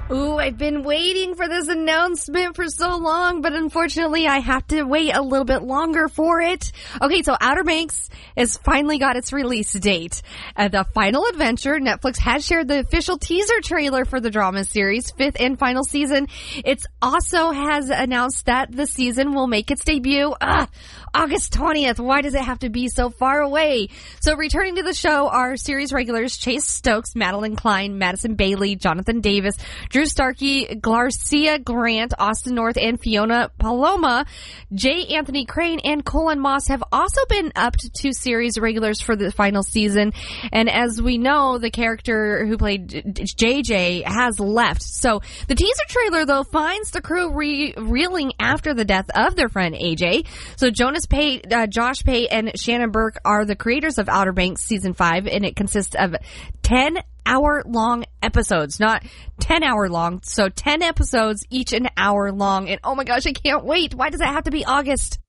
Ooh, I've been waiting for this announcement for so long, but unfortunately I have to wait a little bit longer for it. Okay, so Outer Banks has finally got its release date. The Final Adventure, Netflix has shared the official teaser trailer for the drama series' 5th and final season. It also has announced that the season will make its debut August 20th. Why does it have to be so far away? So returning to the show are series regulars Chase Stokes, Madeline Klein, Madison Bailey, Jonathan Davis, Drew Starkey, Garcia Grant, Austin North, and Fiona Paloma. J. Anthony Crane and Colin Moss have also been upped to series regulars for the final season. And as we know, the character who played JJ has left. So the teaser trailer, though, finds the crew reeling after the death of their friend AJ. So Jonas Pate, Josh Pate, and Shannon Burke are the creators of Outer Banks Season 5, and it consists of 10-hour-long episodes, not 10-hour long. So 10 episodes, each an hour long. And oh my gosh, I can't wait. Why does it have to be August?